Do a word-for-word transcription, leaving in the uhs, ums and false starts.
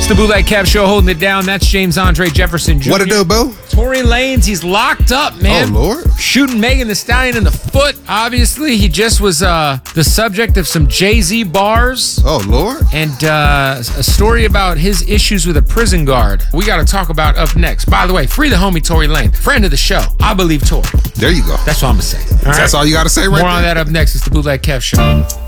It's the Bootleg Kev Show holding it down. That's James Andre Jefferson Junior What it do, boo? Tory Lanez, he's locked up, man. Oh, Lord. Shooting Megan Thee Stallion in the foot. Obviously, he just was uh, the subject of some Jay-Z bars. Oh, Lord. And uh, a story about his issues with a prison guard. We got to talk about up next. By the way, free the homie Tory Lanez, friend of the show. I believe Tory. There you go. That's what I'm going to say. All That's right? all you got to say right More there. on that up next. It's the Bootleg Kev Show.